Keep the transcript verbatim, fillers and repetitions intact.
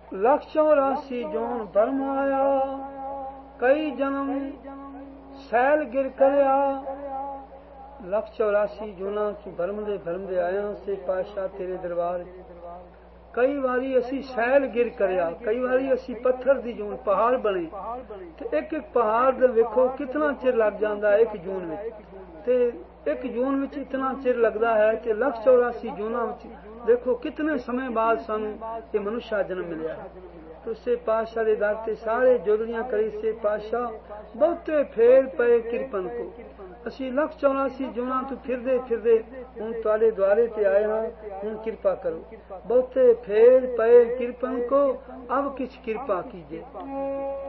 लख चौरासी जोन बरम आया, कई जन्म सैल गिर करया। लख चौरासी जोना तू भरम दे भरम दे आया से पातशाह तेरे दरबार। कई बारी असी सैल गिर करया, कई बारी असी पत्थर दी जून पहाड़ बने ते एक एक पहाड़ दे वेखो कितना चिर लग जांदा एक जून विच, ते एक जून विच इतना चिर लगदा है कि लख चौरासी जूना विच देखो कितने समय बाद सानू ये मनुष्य जन्म मिलिया है। तो से पातशाह दे दर ते सारे जोदड़ियां करी से पातशाह बहुते फेर पए किरपन को। असी लख चौरासी जूना तो फिरदे फिरदे हुण तुहाडे द्वारे ते आए हां, हुण किरपा करो। बहुते फेर पए किरपन को, अब किछ किरपा कीजिए।